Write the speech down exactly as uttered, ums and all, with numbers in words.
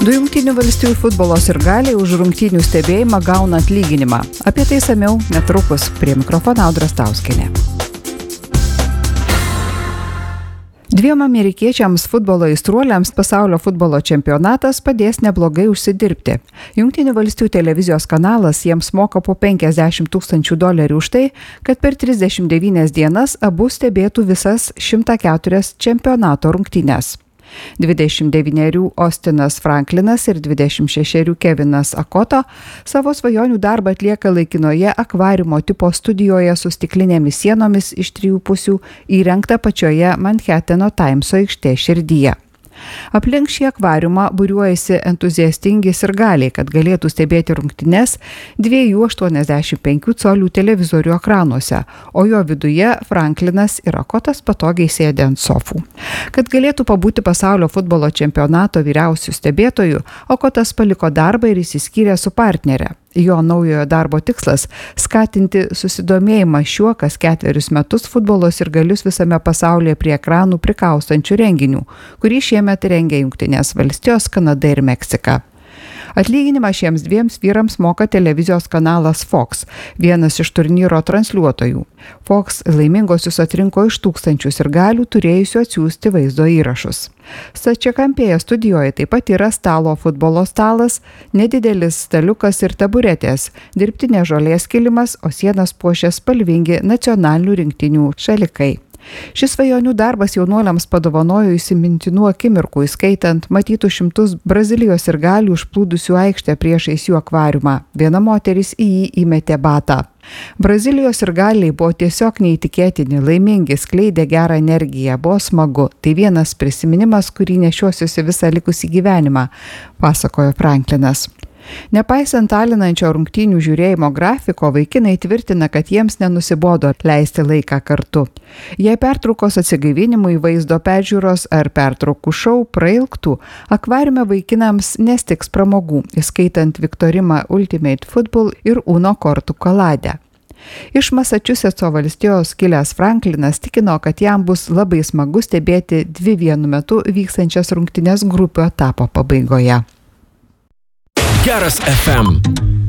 Du Jungtinių valstijų futbolo sirgaliai už rungtynių stebėjimą gauna atlyginimą. Apie tai samiau netrukus. Prie mikrofono Audra Stauskienė. Dviem amerikiečiams futbolo aistruoliams pasaulio futbolo čempionatas padės neblogai užsidirbti. Jungtinių valstijų televizijos kanalas jiems moka po penkiasdešimt tūkstančių dolerių už tai, kad per trisdešimt devynias dienas abu stebėtų visas šimtą keturias čempionato rungtynes. dvidešimt devynerių Austinas Franklinas ir dvidešimt šešerių Kevinas Akoto savo svajonių darbą atlieka laikinoje akvariumo tipo studijoje su stiklinėmis sienomis iš trijų pusių įrengta pačioje Manhatano Timeso aikštės širdyje. Aplink šį akvariumą būriuojasi entuziastingi sirgaliai, kad galėtų stebėti rungtynes dviejų aštuoniasdešimt penkių colių televizorių ekranuose, o jo viduje Franklinas ir Akotas patogiai sėdi ant sofų. Kad galėtų pabūti pasaulio futbolo čempionato vyriausių stebėtojų, Akotas paliko darbą ir išsiskyrė su partnere. Jo naujojo darbo tikslas – skatinti susidomėjimą šiuo kas ketverius metus futbolo sirgalius visame pasaulyje prie ekranų prikaustančių renginių, kurį šiemet rengia Jungtinės valstijos, Kanada ir Meksika. Atlyginimą šiems dviems vyrams moka televizijos kanalas Fox, vienas iš turnyro transliuotojų. Fox laimingosius atrinko iš tūkstančių sirgalių turėjusių atsiųsti vaizdo įrašus. Stačiakampėje studijoje taip pat yra stalo futbolo stalas, nedidelis staliukas ir taburetės, dirbtinė žolės kilimas, o sienas puošia spalvingi nacionalinių rinktinių šalikai. Šis svajonių darbas jaunuoliams padovanojo įsimintinų akimirkų, įskaitant matytų šimtus Brazilijos sirgalių užplūdusių aikštę priešais jų akvariumą. Viena moteris į jį įmetė batą. Brazilijos sirgaliai buvo tiesiog neįtikėtini, laimingi, skleidė gerą energiją, buvo smagu. Tai vienas prisiminimas, kurį nešiosiuosi visą likusį gyvenimą, pasakojo Franklinas. Nepaisant alinančio rungtynių žiūrėjimo grafiko, vaikinai tvirtina, kad jiems nenusibodo leisti laiką kartu. Jei pertraukos atsigaivinimui, vaizdo peržiūros ar pertraukų šou prailgtų, akvariume vaikinams nestiks pramogų, įskaitant Viktorimą Ultimate Football ir Uno kortų kaladę. Iš Masačusetso valstijos kilęs Franklinas tikino, kad jam bus labai smagu stebėti dvi vienu metu vykstančias rungtynes grupių etapo pabaigoje. Geras F M.